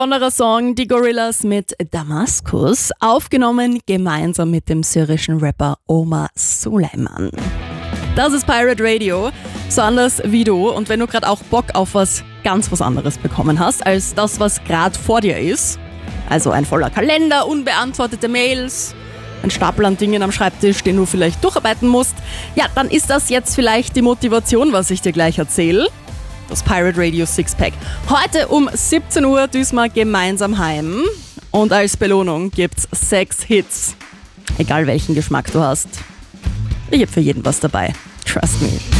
Besonderer Song, die Gorillas mit Damaskus, aufgenommen gemeinsam mit dem syrischen Rapper Omar Suleiman. Das ist Pirate Radio, so anders wie du. Und wenn du gerade auch Bock auf was anderes bekommen hast, als das, was gerade vor dir ist, also ein voller Kalender, unbeantwortete Mails, ein Stapel an Dingen am Schreibtisch, den du vielleicht durcharbeiten musst, ja, dann ist das jetzt vielleicht die Motivation, was ich dir gleich erzähle. Das Pirate Radio Sixpack. Heute um 17 Uhr düsen wir gemeinsam heim. Und als Belohnung gibt's 6 Hits. Egal welchen Geschmack du hast. Ich hab für jeden was dabei. Trust me.